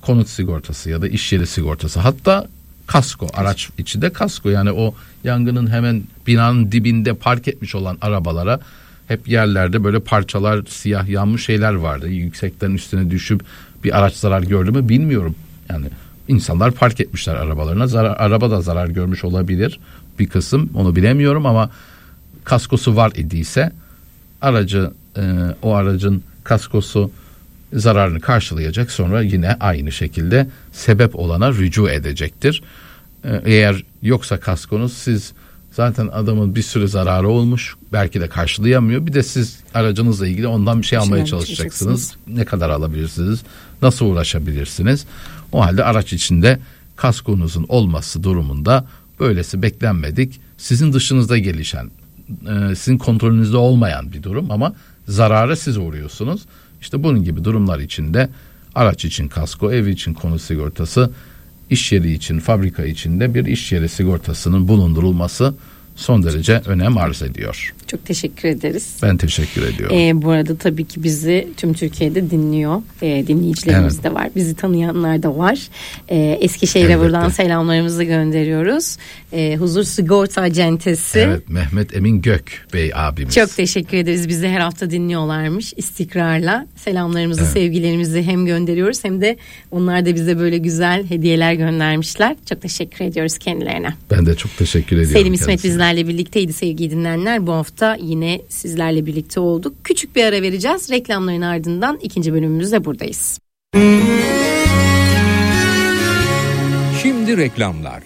konut sigortası ya da iş yeri sigortası, hatta kasko, araç içi de kasko. Yani o yangının hemen binanın dibinde park etmiş olan arabalara hep yerlerde böyle parçalar, siyah yanmış şeyler vardı. Yüksekten üstüne düşüp bir araç zarar gördü mü bilmiyorum. Yani insanlar park etmişler arabalarına. Araba da zarar görmüş olabilir bir kısım, onu bilemiyorum ama kaskosu var idiyse o aracın kaskosu zararını karşılayacak, sonra yine aynı şekilde sebep olana rücu edecektir. Eğer yoksa kaskonuz, siz zaten adamın bir sürü zararı olmuş, belki de karşılayamıyor, bir de siz aracınızla ilgili ondan bir şey almaya çalışacaksınız. Ne kadar alabilirsiniz, nasıl uğraşabilirsiniz? O halde araç içinde kaskonuzun olması durumunda böylesi beklenmedik, sizin dışınızda gelişen, sizin kontrolünüzde olmayan bir durum ama zarara siz uğruyorsunuz. İşte bunun gibi durumlar içinde araç için kasko, ev için konut sigortası, iş yeri için, fabrika için de bir iş yeri sigortasının bulundurulması son derece önem arz ediyor. Çok teşekkür ederiz. Ben teşekkür ediyorum. Bu arada tabii ki bizi tüm Türkiye'de dinliyor. Dinleyicilerimiz de var. Bizi tanıyanlar da var. Eskişehir'e buradan selamlarımızı gönderiyoruz. Huzur Sigorta Acentesi. Evet, Mehmet Emin Gök Bey abimiz. Çok teşekkür ederiz. Bizi her hafta dinliyorlarmış istikrarla. Selamlarımızı, sevgilerimizi hem gönderiyoruz hem de onlar da bize böyle güzel hediyeler göndermişler. Çok teşekkür ediyoruz kendilerine. Ben de çok teşekkür ediyorum. Selim İsmet bizlerle birlikteydi sevgili dinleyenler. Bu hafta yine sizlerle birlikte olduk. Küçük bir ara vereceğiz. Reklamların ardından ikinci bölümümüzde buradayız. Şimdi reklamlar.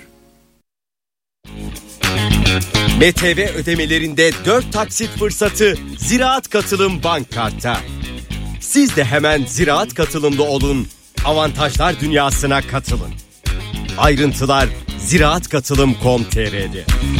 MTV ödemelerinde 4 taksit fırsatı Ziraat Katılım Bank Kart'ta. Siz de hemen Ziraat Katılım'da olun, avantajlar dünyasına katılın. Ayrıntılar ziraatkatılım.com.tr'de.